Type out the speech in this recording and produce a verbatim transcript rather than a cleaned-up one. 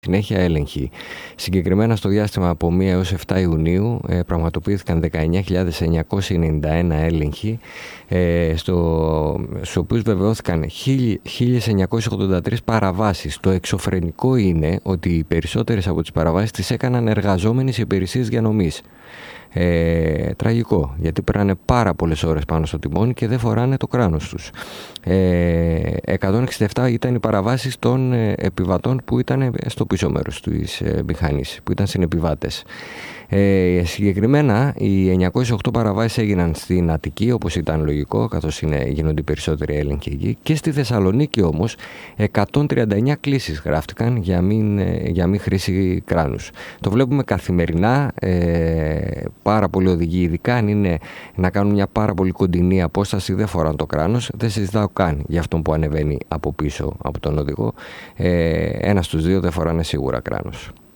συνέχεια έλεγχοι. Συγκεκριμένα στο διάστημα από μία έως επτά Ιουνίου ε, πραγματοποιήθηκαν δεκαεννιά χιλιάδες εννιακόσιοι ενενήντα ένα έλεγχοι, ε, στο, στους οποίους βεβαιώθηκαν χίλιες εννιακόσιες ογδόντα τρεις παραβάσεις. Το εξωφρενικό είναι ότι οι περισσότερες από τις παραβάσεις τις έκαναν εργαζόμενοι σε υπηρεσίες διανομής. Ε, τραγικό, γιατί περνάνε πάρα πολλές ώρες πάνω στο τιμόνι και δεν φοράνε το κράνος τους. ε, εκατόν εξήντα επτά ήταν οι παραβάσεις των ε, επιβατών που ήταν στο πίσω μέρος της ε, μηχανής, που ήταν συνεπιβάτες. Ε, συγκεκριμένα οι εννιακόσιες οκτώ παραβάσεις έγιναν στην Αττική, όπως ήταν λογικό, καθώς είναι, γίνονται οι περισσότεροι έλεγχοι εκεί, και στη Θεσσαλονίκη όμως εκατόν τριάντα εννιά κλήσεις γράφτηκαν για μην, για μην χρήση κράνους. Το βλέπουμε καθημερινά. ε, πάρα πολλοί οδηγοί, ειδικά αν είναι να κάνουν μια πάρα πολύ κοντινή απόσταση, δεν φοράνε το κράνος. Δεν συζητάω καν για αυτόν που ανεβαίνει από πίσω από τον οδηγό. ε, Ένας στους δύο δεν φοράνε σίγουρα κράνος.